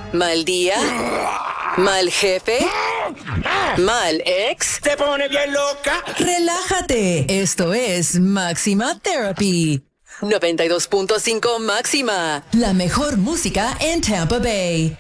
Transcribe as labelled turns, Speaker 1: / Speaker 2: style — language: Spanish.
Speaker 1: ¿Mal día? ¿Mal jefe? ¿Mal ex?
Speaker 2: ¿Se pone bien loca?
Speaker 1: Relájate. Esto es Máxima Therapy. 92.5 Máxima. La mejor música en Tampa Bay.